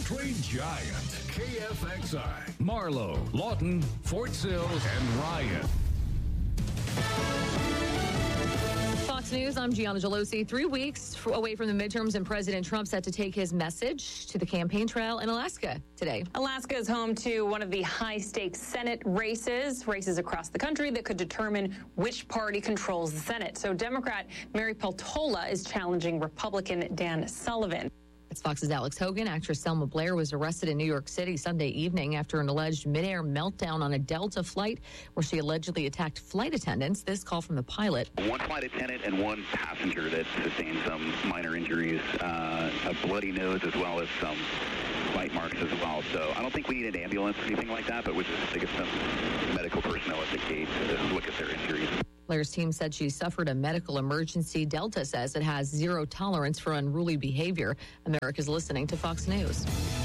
Country Giant, KFXI, Marlow, Lawton, Fort Sill, and Ryan. Fox News, I'm Gianna Gelosi. 3 weeks away from the midterms, and President Trump set to take his message to the campaign trail in Alaska today. Alaska is home to one of the high-stakes Senate races across the country that could determine which party controls the Senate. So Democrat Mary Peltola is challenging Republican Dan Sullivan. It's Fox's Alex Hogan. Actress Selma Blair was arrested in New York City Sunday evening after an alleged midair meltdown on a Delta flight where she allegedly attacked flight attendants. This call from the pilot. One flight attendant and one passenger that sustained some minor injuries, a bloody nose as well as some bite marks as well. So I don't think we need an ambulance or anything like that, but we're just to get some medical personnel at the gate to look at their injuries. Blair's team said she suffered a medical emergency. Delta says it has zero tolerance for unruly behavior. America's listening to Fox News.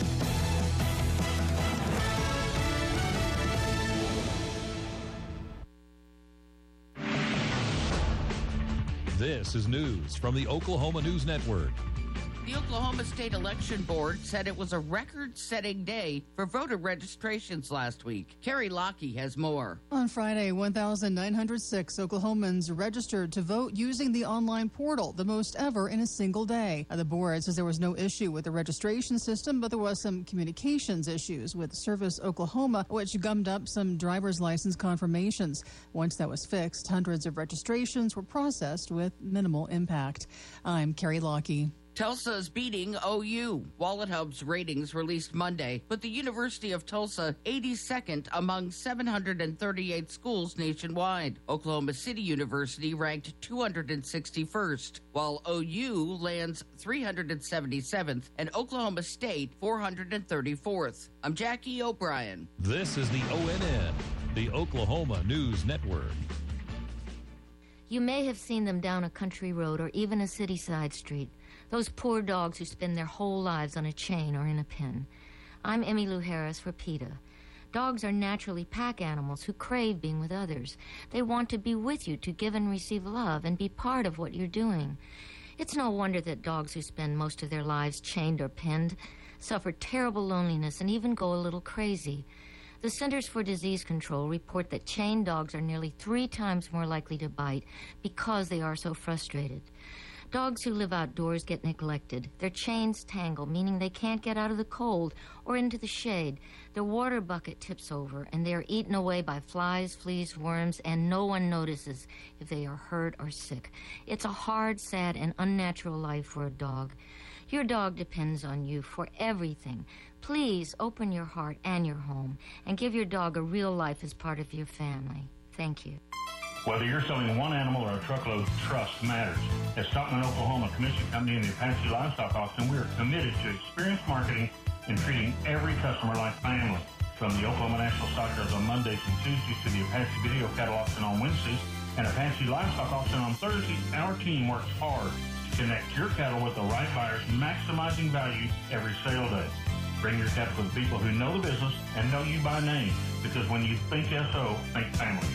This is news from the Oklahoma News Network. The Oklahoma State Election Board said it was a record-setting day for voter registrations last week. Carrie Lockey has more. On Friday, 1,906 Oklahomans registered to vote using the online portal, the most ever in a single day. The board says there was no issue with the registration system, but there was some communications issues with Service Oklahoma, which gummed up some driver's license confirmations. Once that was fixed, hundreds of registrations were processed with minimal impact. I'm Carrie Lockey. Tulsa is beating OU. Wallet Hub's ratings released Monday put the University of Tulsa 82nd among 738 schools nationwide. Oklahoma City University ranked 261st, while OU lands 377th and Oklahoma State 434th. I'm Jackie O'Brien. This is the ONN, the Oklahoma News Network. You may have seen them down a country road or even a city side street. Those poor dogs who spend their whole lives on a chain or in a pen. I'm Emmylou Harris for PETA. Dogs are naturally pack animals who crave being with others. They want to be with you to give and receive love and be part of what you're doing. It's no wonder that dogs who spend most of their lives chained or penned suffer terrible loneliness and even go a little crazy. The Centers for Disease Control report that chained dogs are nearly 3 times more likely to bite because they are so frustrated. Dogs who live outdoors get neglected. Their chains tangle, meaning they can't get out of the cold or into the shade. Their water bucket tips over, and they are eaten away by flies, fleas, worms, and no one notices if they are hurt or sick. It's a hard, sad, and unnatural life for a dog. Your dog depends on you for everything. Please open your heart and your home and give your dog a real life as part of your family. Thank you. Whether you're selling one animal or a truckload, trust matters. At Stockman, Oklahoma Commission Company and the Apache Livestock Auction, we are committed to experienced marketing and treating every customer like family. From the Oklahoma National Stock Shows on Mondays and Tuesdays to the Apache Video Cattle Auction on Wednesdays and Apache Livestock Auction on Thursdays, our team works hard to connect your cattle with the right buyers, maximizing value every sale day. Bring your cattle to the people who know the business and know you by name, because when you think SO, think family.